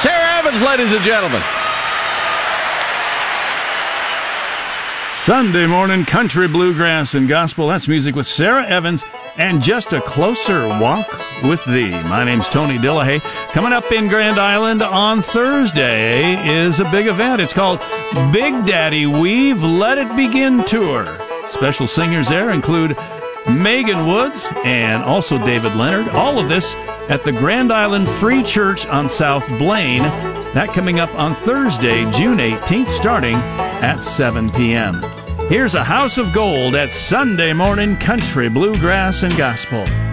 Sarah Evans, ladies and gentlemen. Sunday morning country, bluegrass, and gospel. That's music with Sarah Evans and Just a Closer Walk with Thee. My name's Tony Dillahay. Coming up in Grand Island on Thursday is a big event. It's called Big Daddy Weave Let It Begin Tour. Special singers there include Megan Woods and also David Leonard. All of this at the Grand Island Free Church on South Blaine. That coming up on Thursday, June 18th, starting at 7 p.m. Here's A House of Gold at Sunday morning country, bluegrass, and gospel.